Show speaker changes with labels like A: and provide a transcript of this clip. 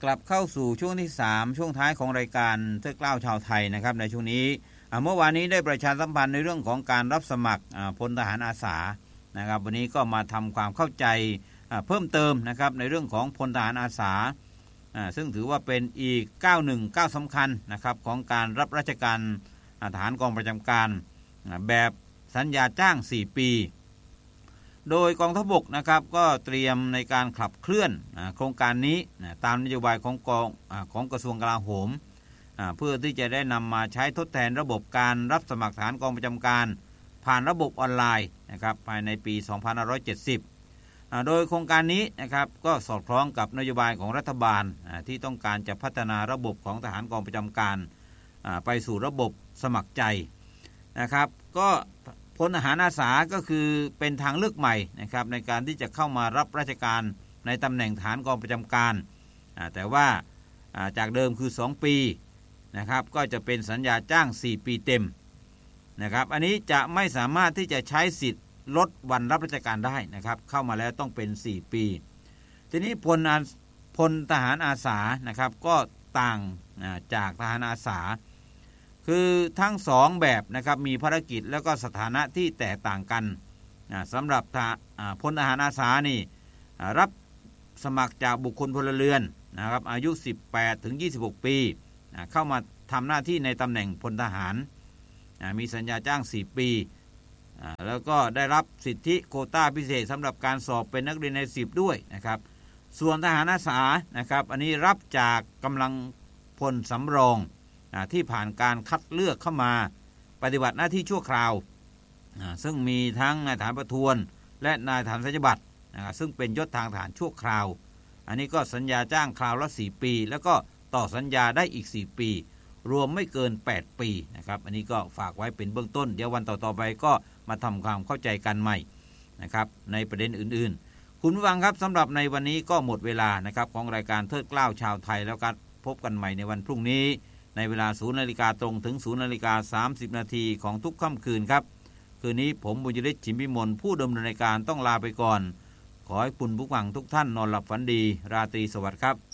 A: กลับเข้าสู่ช่วงที่3ช่วงท้ายของรายการเทิดเกล้าชาวไทยนะครับในช่วงนี้เมื่อวานนี้ได้ประชาสัมพันธ์ในเรื่องของการรับสมัครพลทหารอาสานะครับวันนี้ก็มาทำความเข้าใจเพิ่มเติมนะครับในเรื่องของพลทหารอาสาซึ่งถือว่าเป็นอีกก้าวสำคัญนะครับของการรับราชการทหารกองประจำการแบบสัญญาจ้าง4ปีโดยกองทัพบกนะครับก็เตรียมในการขับเคลื่อนโครงการนี้ตามนโยบายของกระทรวงกลาโหมเพื่อที่จะได้นำมาใช้ทดแทนระบบการรับสมัครทหารกองประจำการผ่านระบบออนไลน์นะครับภายในปี 2570 โดยโครงการนี้นะครับก็สอดคล้องกับนโยบายของรัฐบาลที่ต้องการจะพัฒนาระบบของทหารกองประจำการไปสู่ระบบสมัครใจนะครับก็พลทหารอาสาก็คือเป็นทางเลือกใหม่นะครับในการที่จะเข้ามารับราชการในตำแหน่งทหารกองประจำการแต่ว่าจากเดิมคือ2ปีนะครับก็จะเป็นสัญญาจ้าง4ปีเต็มนะครับอันนี้จะไม่สามารถที่จะใช้สิทธิ์ลดวันรับราชการได้นะครับเข้ามาแล้วต้องเป็น4ปีทีนี้พลทหารอาสานะครับก็ต่างจากทหารอาสาคือทั้ง2แบบนะครับมีภารกิจแล้วก็สถานะที่แตกต่างกันสำหรับพลทหารอาสานี่รับสมัครจากบุคคลพลเรือนนะครับอายุ18 ถึง 26 ปีเข้ามาทำหน้าที่ในตำแหน่งพลทหารมีสัญญาจ้าง4ปีแล้วก็ได้รับสิทธิโควต้าพิเศษสำหรับการสอบเป็นนักเรียนใน10ด้วยนะครับส่วนทหารอาสานะครับอันนี้รับจากกำลังพลสำรองที่ผ่านการคัดเลือกเข้ามาปฏิบัติหน้าที่ชั่วคราวซึ่งมีทั้งนายทหารประทวนและนายทหารสัญญบัตรซึ่งเป็นยศทางทหารชั่วคราวอันนี้ก็สัญญาจ้างคราวละ4ปีแล้วก็ต่อสัญญาได้อีก4ปีรวมไม่เกิน8ปีนะครับอันนี้ก็ฝากไว้เป็นเบื้องต้นเดี๋ยววันต่อๆไปก็มาทำความเข้าใจกันใหม่นะครับในประเด็นอื่นๆคุณผู้ฟังครับสำหรับในวันนี้ก็หมดเวลานะครับของรายการเทิดเกล้าชาวไทยแล้วกันพบกันใหม่ในวันพรุ่งนี้ในเวลา 0:00 นตรงถึง 0:30 นของทุกค่ำคืนครับคืนนี้ผมบุญยฤทธิ์ ฉิมพิมลผู้ดำเนินรายการต้องลาไปก่อนขอให้คุณผู้ฟังทุกท่านนอนหลับฝันดีราตรีสวัสดิ์ครับ